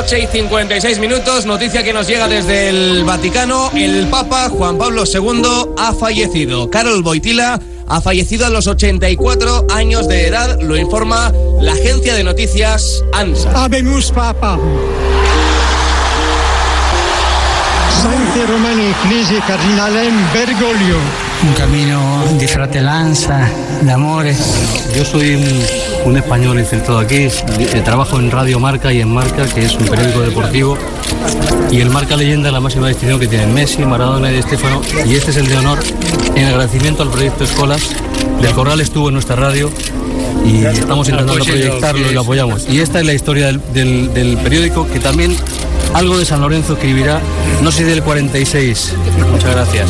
noche y 56 minutos. Noticia que nos llega desde el Vaticano. El Papa Juan Pablo II ha fallecido. Karol Wojtyła ha fallecido a los 84 años de edad, lo informa la agencia de noticias ANSA. Habemus Papa. Sancte Romane Ecclesiae Cardinalem Bergoglio. Un camino de fratellanza, de amores. Yo soy un español infiltrado aquí, trabajo en Radio Marca y en Marca, que es un periódico deportivo, y el Marca Leyenda es la máxima distinción que tienen Messi, Maradona y Di Stéfano, y este es el de honor en agradecimiento al proyecto Escolas. Del Corral estuvo en nuestra radio y estamos intentando proyectarlo y lo apoyamos. Y esta es la historia del periódico, que también algo de San Lorenzo escribirá, no sé, del 46. Muchas gracias.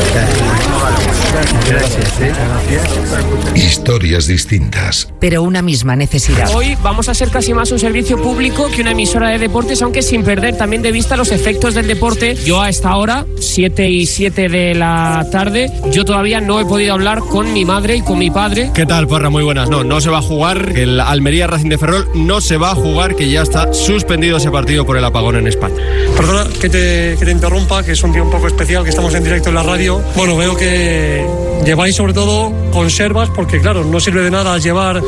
Historias distintas, pero una misma necesidad. Hoy vamos a ser casi más un servicio público que una emisora de deportes, aunque sin perder también de vista los efectos del deporte. Yo a esta hora, 7:07 de la tarde, yo todavía no he podido hablar con mi madre y con mi padre. ¿Qué tal, Porra? Muy buenas. No se va a jugar. El Almería Racing de Ferrol no se va a jugar, que ya está suspendido ese partido por el apagón en España. Perdona que te interrumpa, que es un día un poco especial, que estamos en directo en la radio. Bueno, veo que lleváis sobre todo conservas, porque claro, no sirve de nada llevar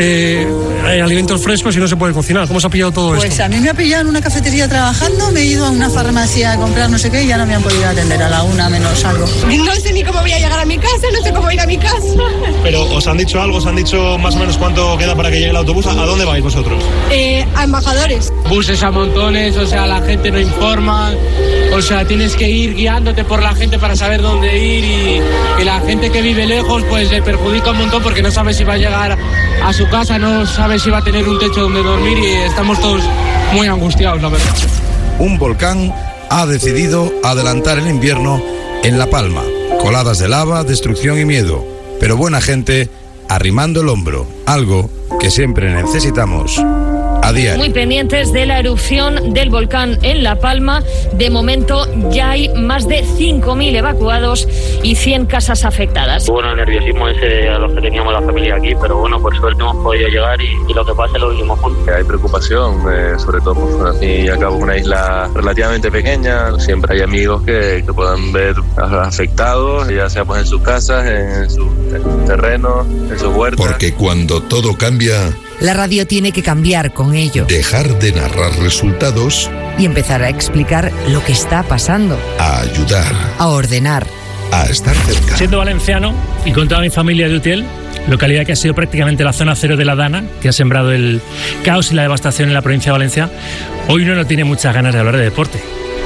alimentos frescos si no se puede cocinar. ¿Cómo se ha pillado todo esto? Pues a mí me ha pillado en una cafetería trabajando, me he ido a una farmacia a comprar no sé qué y ya no me han podido atender a la 1 menos algo. No sé ni cómo voy a llegar a mi casa, no sé cómo ir a mi casa. Pero ¿os han dicho algo? ¿Os han dicho más o menos cuánto queda para que llegue el autobús? ¿A dónde vais vosotros? A Embajadores. Buses a montones, o sea, la gente no informa, o sea, tienes que ir guiándote por la gente para saber dónde ir, y la gente que vive lejos pues le perjudica un montón porque no sabe si va a llegar a su casa, no sabe si va a tener un techo donde dormir, y estamos todos muy angustiados, la verdad. Un volcán ha decidido adelantar el invierno en La Palma. Coladas de lava, destrucción y miedo, pero buena gente arrimando el hombro, algo que siempre necesitamos a diario. Muy pendientes de la erupción del volcán en La Palma. De momento ya hay más de 5.000 evacuados y 100 casas afectadas. Bueno, el nerviosismo ese a los que teníamos la familia aquí, pero bueno, por suerte hemos podido llegar y lo que pase lo vivimos juntos. Hay preocupación, sobre todo por al fin y al cabo una isla relativamente pequeña. Siempre hay amigos que puedan ver afectados, ya sea pues en sus casas, en sus terrenos, en sus huertas. Porque cuando todo cambia, la radio tiene que cambiar con ello. Dejar de narrar resultados y empezar a explicar lo que está pasando. A ayudar. A ordenar. A estar cerca. Siendo valenciano y con toda mi familia de Utiel, localidad que ha sido prácticamente la zona cero de la Dana, que ha sembrado el caos y la devastación en la provincia de Valencia, hoy uno no tiene muchas ganas de hablar de deporte.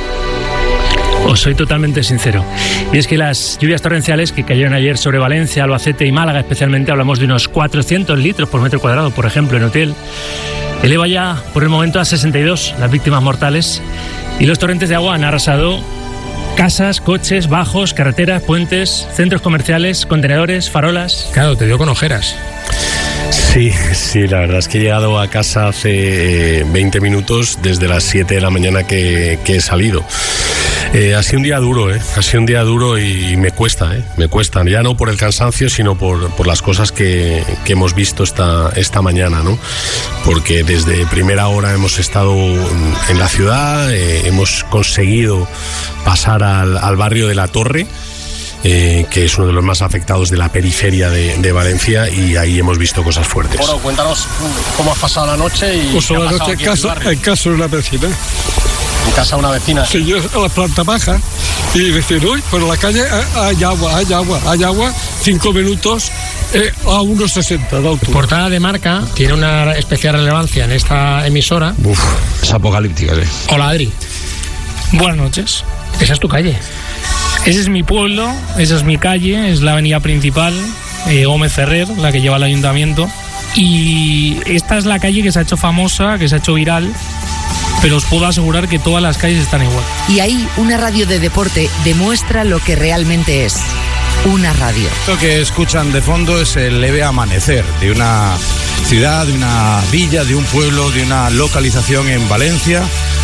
Os soy totalmente sincero. Y es que las lluvias torrenciales que cayeron ayer sobre Valencia, Albacete y Málaga especialmente, hablamos de unos 400 litros por metro cuadrado, por ejemplo, en Utiel, eleva ya por el momento a 62 las víctimas mortales, y los torrentes de agua han arrasado casas, coches, bajos, carreteras, puentes, centros comerciales, contenedores, farolas. Claro, te dio con ojeras. Sí, la verdad es que he llegado a casa hace 20 minutos, desde las 7 de la mañana que he salido. Ha sido un día duro, ha sido un día duro y me cuesta, ya no por el cansancio, sino por las cosas que hemos visto esta mañana, ¿no? Porque desde primera hora hemos estado en la ciudad, hemos conseguido pasar al barrio de La Torre, que es uno de los más afectados de la periferia de Valencia, y ahí hemos visto cosas fuertes. Bueno, cuéntanos cómo has pasado la noche y pues la noche en casa de una vecina. ¿En casa de una vecina? Sí, yo a la planta baja y decir, uy, por la calle hay agua, 5 minutos a 1,60 de altura. Portada de Marca tiene una especial relevancia en esta emisora. Es apocalíptica, ¿eh? Hola, Adri. Buenas noches. Esa es tu calle. Ese es mi pueblo, esa es mi calle, es la avenida principal, Gómez Ferrer, la que lleva al ayuntamiento. Y esta es la calle que se ha hecho famosa, que se ha hecho viral, pero os puedo asegurar que todas las calles están igual. Y ahí una radio de deporte demuestra lo que realmente es una radio. Esto que escuchan de fondo es el leve amanecer de una ciudad, de una villa, de un pueblo, de una localización en Valencia,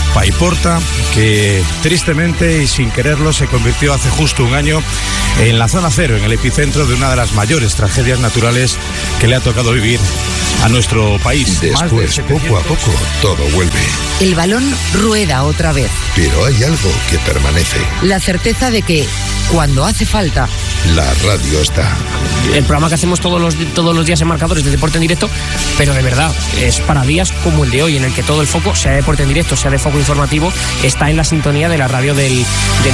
Paiporta, que tristemente y sin quererlo se convirtió hace justo un año en la zona cero, en el epicentro de una de las mayores tragedias naturales que le ha tocado vivir a nuestro país. Después, poco a poco, todo vuelve. El balón rueda otra vez. Pero hay algo que permanece. La certeza de que, cuando hace falta, la radio está. El programa que hacemos todos los días en Marcadores de Deporte en Directo, pero de verdad, es para días como el de hoy, en el que todo el foco, sea de Deporte en Directo, sea de foco informativo, está en la sintonía de la radio del